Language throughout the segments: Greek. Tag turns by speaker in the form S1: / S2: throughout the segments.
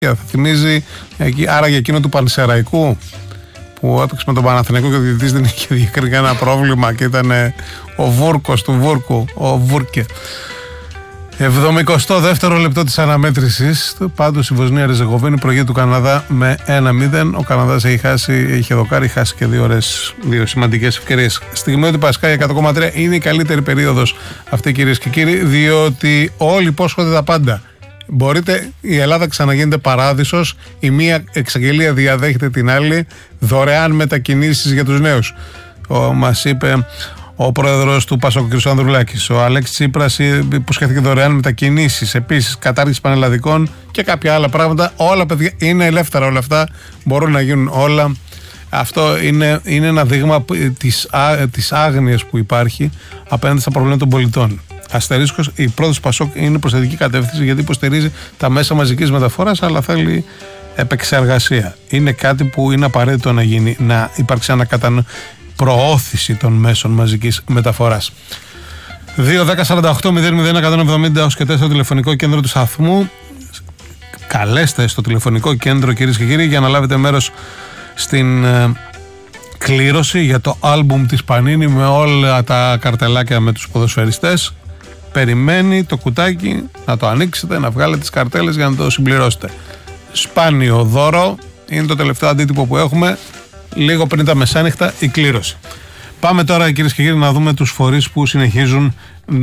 S1: Θα θυμίζει άρα για εκείνο του Πανσεραϊκού που έπαιξε με τον Παναθηναϊκό και ο διαιτητής δεν είχε διακρίνει κανένα πρόβλημα και ήταν ο Βούρκος του Βούρκου, ο Βούρκε. 72ο λεπτό της αναμέτρησης. Πάντως η Βοσνία Ριζεγοβίνη προηγεί του Καναδά με 1-0. Ο Καναδάς είχε δοκάρει, έχει και δύο σημαντικές ευκαιρίες. Στιγμή ότι Πασκάγια 100,3 είναι η καλύτερη περίοδος αυτή, κυρίες και κύριοι, διότι όλοι υπόσχονται τα πάντα. Μπορείτε, η Ελλάδα ξαναγίνεται παράδεισος, η μία εξαγγελία διαδέχεται την άλλη, δωρεάν μετακινήσεις για τους νέους. Μας είπε ο πρόεδρος του ΠΑΣΟΚ, κ. Ανδρουλάκης. Ο Αλέξης Τσίπρας υποσχέθηκε δωρεάν μετακινήσεις, επίσης κατάργηση πανελλαδικών και κάποια άλλα πράγματα. Όλα, παιδιά, είναι ελεύθερα όλα αυτά, μπορούν να γίνουν όλα. Αυτό είναι ένα δείγμα της άγνοιας που υπάρχει απέναντι στα προβλήματα των πολιτών. Αστερίσκος, η πρόοδος του ΠΑΣΟΚ είναι προς θετική κατεύθυνση γιατί υποστηρίζει τα μέσα μαζικής μεταφοράς, αλλά θέλει επεξεργασία. Είναι κάτι που είναι απαραίτητο να γίνει, να υπάρξει προώθηση των μέσων μαζικής μεταφοράς. 2-10-48-00-170 ως και 4 στο τηλεφωνικό κέντρο του σταθμού. Καλέστε στο τηλεφωνικό κέντρο, κυρίες και κύριοι, για να λάβετε μέρος στην κλήρωση για το άλμπουμ της Πανίνη με όλα τα καρτελάκια με τους ποδοσφαιριστές. Περιμένει το κουτάκι να το ανοίξετε, να βγάλετε τις καρτέλες για να το συμπληρώσετε. Σπάνιο δώρο, είναι το τελευταίο αντίτυπο που έχουμε. Λίγο πριν τα μεσάνυχτα η κλήρωση. Πάμε τώρα, κυρίες και κύριοι, να δούμε τους φορείς που συνεχίζουν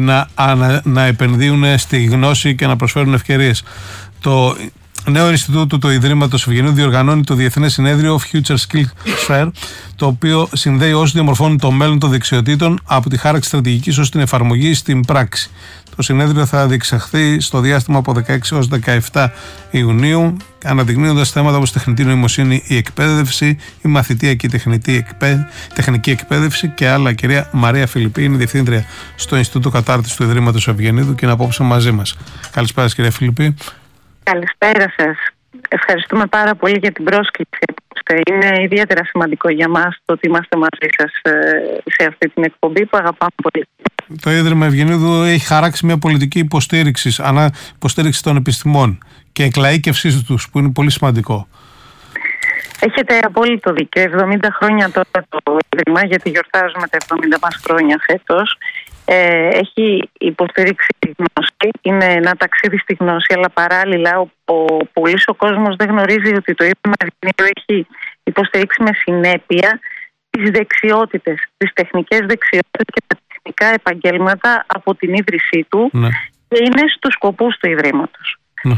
S1: να επενδύουν στη γνώση και να προσφέρουν ευκαιρίες. Το νέο Ινστιτούτο του Ιδρύματος Ευγενίου διοργανώνει το Διεθνές Συνέδριο Future Skills Fair, το οποίο συνδέει όσους διαμορφώνουν το μέλλον των δεξιοτήτων από τη χάραξη στρατηγικής ως την εφαρμογή στην πράξη. Το συνέδριο θα διεξαχθεί στο διάστημα από 16 έως 17 Ιουνίου, αναδεικνύοντας θέματα όπως τεχνητή νοημοσύνη, η εκπαίδευση, η μαθητειακή τεχνική εκπαίδευση και άλλα. Η κυρία Μαρία Φιλιππή είναι διευθύντρια στο Ινστιτούτο Κατάρτισης του Ιδρύματος Ευγενίδου και είναι απόψε μαζί μας. Καλησπέρα, κυρία Φιλιππή.
S2: Καλησπέρα σας. Ευχαριστούμε πάρα πολύ για την πρόσκληση. Είναι ιδιαίτερα σημαντικό για μας το ότι είμαστε μαζί σας σε αυτή την εκπομπή που αγαπάμε πολύ.
S1: Το Ίδρυμα Ευγενίδου έχει χαράξει μια πολιτική υποστήριξη των επιστημών και εκλαΐκευσής τους, που είναι πολύ σημαντικό.
S2: Έχετε απόλυτο δίκιο. 70 χρόνια τώρα το Ίδρυμα, γιατί γιορτάζουμε τα 70 μας χρόνια φέτος, έχει υποστηρίξει τη γνώση. Είναι ένα ταξίδι στη γνώση, αλλά παράλληλα πολύς ο κόσμος δεν γνωρίζει ότι το Ίδρυμα Ευγενίδου έχει υποστηρίξει με συνέπεια τις δεξιότητες, τις τεχνικές δεξιότητες και τα τεχνικά επαγγέλματα από την ίδρυσή του, ναι, και είναι στους σκοπούς του Ιδρύματος. Ναι.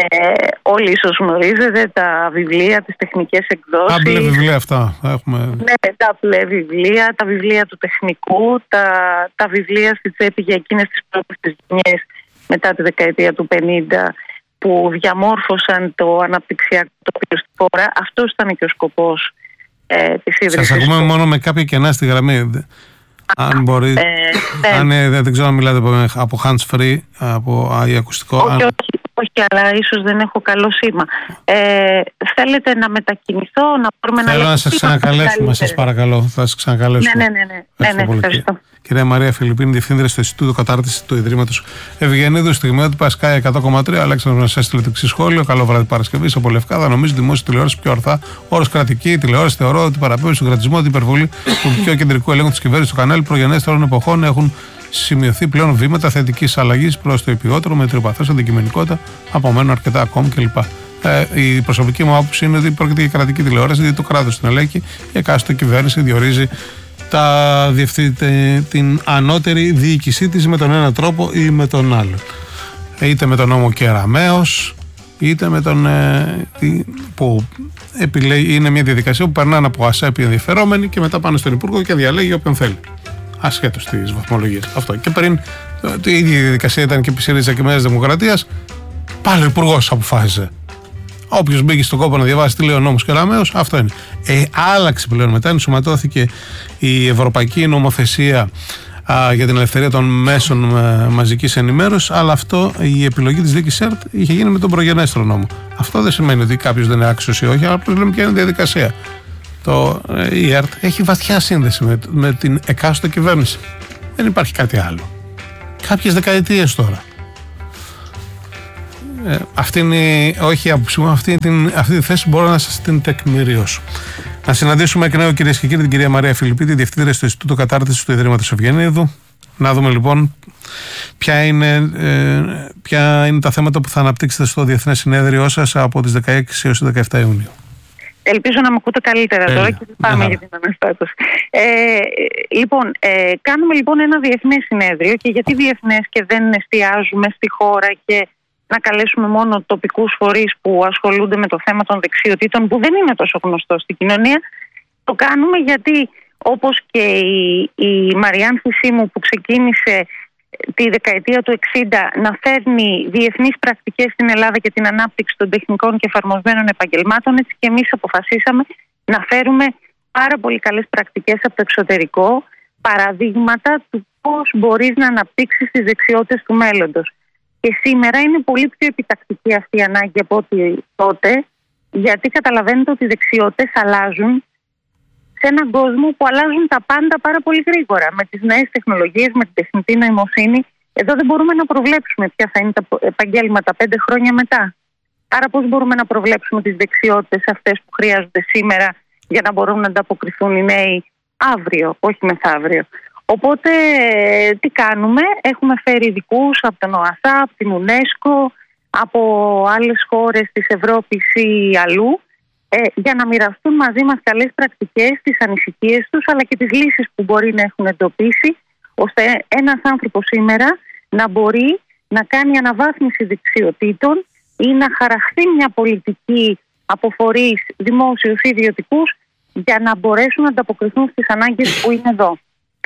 S2: Όλοι ίσως γνωρίζετε τα βιβλία, τις τεχνικές εκδόσεις.
S1: Τα μπλε βιβλία αυτά έχουμε.
S2: Ναι, τα μπλε βιβλία, τα βιβλία του τεχνικού, τα βιβλία στη τσέπη για εκείνες τις πρώτες γενιές μετά τη δεκαετία του 50 που διαμόρφωσαν το αναπτυξιακό τοπίο στη χώρα. Αυτός ήταν και ο σκοπός της ίδρυσης. Σας
S1: ακούμε μόνο με κάποια κενά στη γραμμή. Αν μπορεί, δεν ξέρω αν μιλάτε από hands free, από ακουστικό.
S2: Όχι, αλλά ίσως δεν έχω καλό σήμα. Θέλετε να μετακινηθώ, να μπορούμε
S1: να... Θέλω να σας ξανακαλέσουμε, σας παρακαλώ. Θα σας ξανακαλέσουμε.
S2: Ναι, ευχαριστώ.
S1: Κυρία Μαρία Φιλιππίνη, διευθύντρια στο Ινστιτούτο Κατάρτισης του Ιδρύματος Ευγενίδου, στιγμή ότι Πασκάια 100,3. Αλέξανδρος μας έστειλε το εξή σχόλιο. Καλό βράδυ Παρασκευή από Λευκάδα. Νομίζω δημόσια τηλεόραση πιο ορθά. Όρος κρατική τηλεόραση θεωρώ ότι παραπέμπει στον κρατισμό, την υπερβολή του πιο κεντρικού ελέγχου της κυβέρνησης στο κανάλι προγενέστερων εποχών έχουν σημειωθεί πλέον βήματα θετικής αλλαγής προς το υπηκότερο, με τριοπαθές αντικειμενικότητα, απομένουν αρκετά ακόμη κλπ. Η προσωπική μου άποψη είναι ότι πρόκειται για κρατική τηλεόραση, γιατί το κράτος την ελέγχει, η εκάστοτε κυβέρνηση διορίζει την ανώτερη διοίκησή της με τον ένα τρόπο ή με τον άλλο. Είτε με τον νόμο Κεραμέως, είτε με τον. Που επιλέγει, είναι μια διαδικασία που περνάνε από ΑΣΕΠ οι ενδιαφερόμενοι και μετά πάνε στον Υπουργό και διαλέγει όποιον θέλει. Ασχέτως της βαθμολογίας. Αυτό. Και πριν η ίδια διαδικασία ήταν και επί ΣΥΡΙΖΑ και Νέας Δημοκρατίας, πάλι ο Υπουργός αποφάσισε. Όποιος μπήκε στον κόπο να διαβάσει τι λέει ο νόμος Κεραμέως, αυτό είναι. Άλλαξε πλέον μετά, ενσωματώθηκε η Ευρωπαϊκή Νομοθεσία για την ελευθερία των μέσων μαζικής ενημέρωσης, αλλά αυτό, η επιλογή της δίκης ΕΡΤ είχε γίνει με τον προγενέστερο νόμο. Αυτό δεν σημαίνει ότι κάποιος δεν είναι άξιος ή όχι, αλλά απλώς λέμε ποια είναι η διαδικασία. Η ΕΡΤ έχει βαθιά σύνδεση με την εκάστοτε κυβέρνηση. Δεν υπάρχει κάτι άλλο. Κάποιες δεκαετίες τώρα. Αυτή είναι, όχι άποψη μου, αυτή τη θέση μπορώ να σας την τεκμηριώσω. Να συναντήσουμε εκ νέου, κυρίες και κύριοι, την κυρία Μαρία Φιλιππίδη, διευθύντρια στο Ινστιτούτο Κατάρτισης του Ιδρύματος Ευγενίδου. Να δούμε λοιπόν ποια είναι τα θέματα που θα αναπτύξετε στο Διεθνές Συνέδριό σας από τις 16 έως τις 17 Ιουνίου.
S2: Ελπίζω να με ακούτε καλύτερα τώρα και πάμε για την αναστάτωση. Λοιπόν, κάνουμε λοιπόν ένα διεθνές συνέδριο, και γιατί διεθνές και δεν εστιάζουμε στη χώρα και να καλέσουμε μόνο τοπικούς φορείς που ασχολούνται με το θέμα των δεξιοτήτων, που δεν είναι τόσο γνωστό στην κοινωνία. Το κάνουμε γιατί, όπως και η Μαριάν Φυσίμου που ξεκίνησε τη δεκαετία του 60 να φέρνει διεθνείς πρακτικές στην Ελλάδα και την ανάπτυξη των τεχνικών και εφαρμοσμένων επαγγελμάτων, έτσι και εμείς αποφασίσαμε να φέρουμε πάρα πολύ καλές πρακτικές από το εξωτερικό, παραδείγματα του πώς μπορείς να αναπτύξεις τις δεξιότητες του μέλλοντος. Και σήμερα είναι πολύ πιο επιτακτική αυτή η ανάγκη από ό,τι τότε, γιατί καταλαβαίνετε ότι οι δεξιότητες αλλάζουν σε έναν κόσμο που αλλάζουν τα πάντα πάρα πολύ γρήγορα. Με τις νέες τεχνολογίες, με την τεχνητή νοημοσύνη, εδώ δεν μπορούμε να προβλέψουμε ποια θα είναι τα επαγγέλματα 5 χρόνια μετά. Άρα πώς μπορούμε να προβλέψουμε τις δεξιότητες αυτές που χρειάζονται σήμερα για να μπορούν να ανταποκριθούν οι νέοι αύριο, όχι μεθαύριο. Οπότε τι κάνουμε? Έχουμε φέρει ειδικούς από τον ΟΑΣΑ, από την UNESCO, από άλλες χώρες της Ευρώπης ή αλλού, για να μοιραστούν μαζί μας καλές πρακτικές, τις ανησυχίες τους, αλλά και τις λύσεις που μπορεί να έχουν εντοπίσει, ώστε ένας άνθρωπος σήμερα να μπορεί να κάνει αναβάθμιση δεξιοτήτων ή να χαραχθεί μια πολιτική από φορείς δημόσιους ή ιδιωτικούς για να μπορέσουν να ανταποκριθούν στις ανάγκες που είναι εδώ.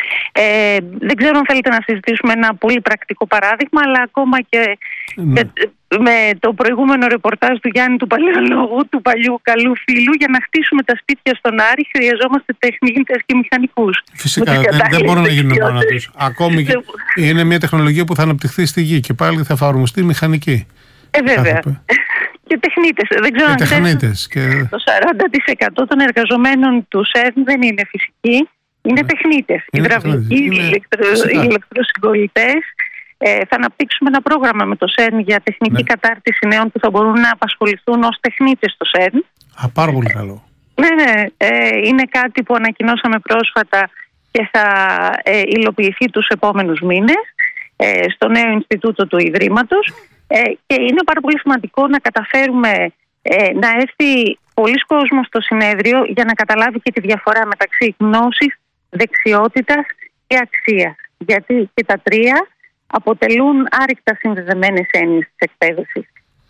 S2: Δεν ξέρω αν θέλετε να συζητήσουμε ένα πολύ πρακτικό παράδειγμα, αλλά ακόμα και με το προηγούμενο ρεπορτάζ του Γιάννη του Παλαιολόγου, του παλιού καλού φίλου, για να χτίσουμε τα σπίτια στον Άρη χρειαζόμαστε τεχνίτες και μηχανικούς.
S1: Φυσικά δεν μπορούν να γίνουν μόνα τους. Ακόμη και είναι μια τεχνολογία που θα αναπτυχθεί στη γη και πάλι θα εφαρμοστεί μηχανική.
S2: Βέβαια. Και τεχνίτες. Δεν ξέρω αν
S1: τεχνίτες.
S2: Το 40% των εργαζομένων του ΣΕΡΝ δεν είναι φυσικοί. Είναι τεχνίτες, υδραυλικοί, οι ηλεκτροσυγκολητές. Θα αναπτύξουμε ένα πρόγραμμα με το ΣΕΡΝ για τεχνική κατάρτιση νέων που θα μπορούν να απασχοληθούν ως τεχνίτες στο ΣΕΡΝ.
S1: Πάρα πολύ καλό.
S2: Ναι. Είναι κάτι που ανακοινώσαμε πρόσφατα και θα υλοποιηθεί τους επόμενους μήνες στο νέο Ινστιτούτο του Ιδρύματος. Και είναι πάρα πολύ σημαντικό να καταφέρουμε να έρθει πολλοί κόσμος στο συνέδριο για να καταλάβει και τη διαφορά μεταξύ γνώσης, δεξιότητας και αξίας. Γιατί και τα τρία αποτελούν άρρηκτα συνδεδεμένες έννοιες της εκπαίδευσης.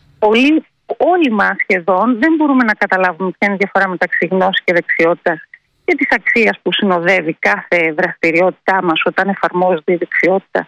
S2: Όλοι μας σχεδόν δεν μπορούμε να καταλάβουμε ποια είναι η διαφορά μεταξύ γνώσης και δεξιότητας και της αξίας που συνοδεύει κάθε δραστηριότητά μας όταν εφαρμόζεται η δεξιότητα.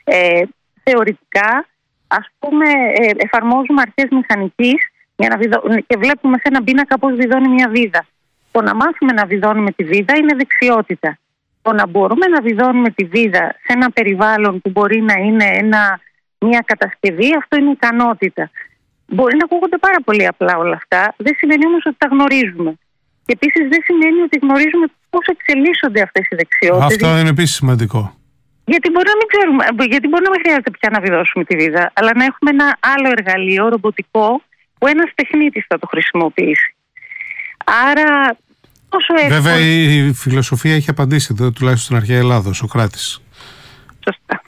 S2: Θεωρητικά, ας πούμε, εφαρμόζουμε αρχές μηχανικής και βλέπουμε σε έναν πίνακα πώς βιδώνει μια βίδα. Το να μάθουμε να βιδώνουμε τη βίδα είναι δεξιότητα. Το να μπορούμε να βιδώνουμε τη βίδα σε ένα περιβάλλον που μπορεί να είναι μια κατασκευή, αυτό είναι ικανότητα. Μπορεί να ακούγονται πάρα πολύ απλά όλα αυτά, δεν σημαίνει όμως ότι τα γνωρίζουμε. Και επίσης δεν σημαίνει ότι γνωρίζουμε πώς εξελίσσονται αυτές οι δεξιότητες.
S1: Αυτό είναι επίσης σημαντικό.
S2: Γιατί μπορεί να μην ξέρουμε, γιατί μπορεί να μην χρειάζεται πια να βιδώσουμε τη βίδα, αλλά να έχουμε ένα άλλο εργαλείο ρομποτικό που ένας τεχνίτης θα το χρησιμοποιήσει. Άρα, όσο
S1: βέβαια η φιλοσοφία έχει απαντήσει εδώ, τουλάχιστον στην αρχαία Ελλάδα, ο Σωκράτης.
S2: Σωστά.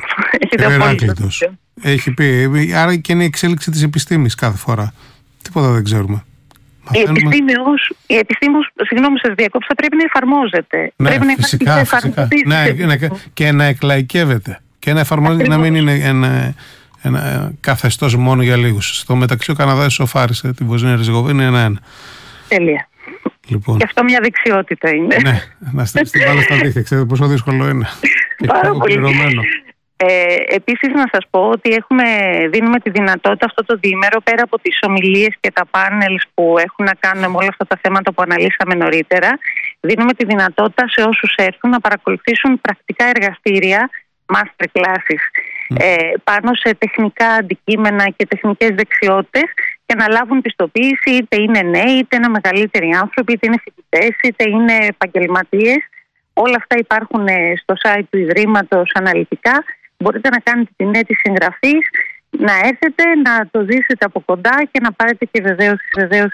S1: Έχει πει, άρα και είναι η εξέλιξη της επιστήμης κάθε φορά. Τίποτα δεν ξέρουμε.
S2: Η επιστήμη, συγγνώμη σας διακόψα, πρέπει να εφαρμόζεται.
S1: Ναι,
S2: πρέπει
S1: φυσικά. Και να εκλαϊκεύεται. Και να εφαρμόζεται, να μην είναι ένα καθεστώς μόνο για λίγους. Στο μεταξύ ο Καναδάς σοφάρισε την Βοσνία Ερζεγοβίνη 1-1.
S2: Τέλεια.
S1: Λοιπόν.
S2: Και αυτό μια δεξιότητα είναι.
S1: Ναι, να στείλεις την μπάλα στα δίχτυα. Ξέρετε πόσο δύσκολο είναι.
S2: Πάρα πολύ. Επίσης να σας πω ότι δίνουμε τη δυνατότητα αυτό το διήμερο, πέρα από τις ομιλίες και τα πάνελς που έχουν να κάνουν με όλα αυτά τα θέματα που αναλύσαμε νωρίτερα, δίνουμε τη δυνατότητα σε όσους έρθουν να παρακολουθήσουν πρακτικά εργαστήρια, master classes, πάνω σε τεχνικά αντικείμενα και τεχνικές δεξιότητες και να λάβουν πιστοποίηση, είτε είναι νέοι, είτε είναι μεγαλύτεροι άνθρωποι, είτε είναι φοιτητές, είτε είναι επαγγελματίες. Όλα αυτά υπάρχουν στο site του Ιδρύματος αναλυτικά. Μπορείτε να κάνετε την αίτηση εγγραφής να έρθετε, να το ζήσετε από κοντά και να πάρετε και βεβαίως